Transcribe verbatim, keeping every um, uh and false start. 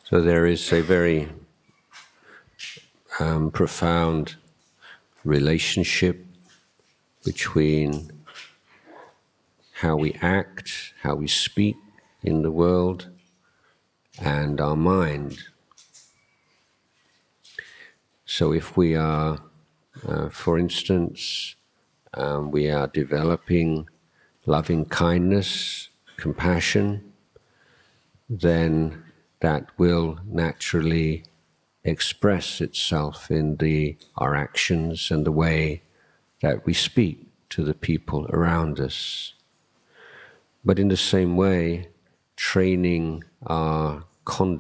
So there is a very um, profound relationship between how we act, how we speak in the world, and our mind. So if we are, uh, for instance, um, we are developing loving kindness, compassion, then that will naturally express itself in the, our actions and the way that we speak to the people around us. But in the same way, training our conduct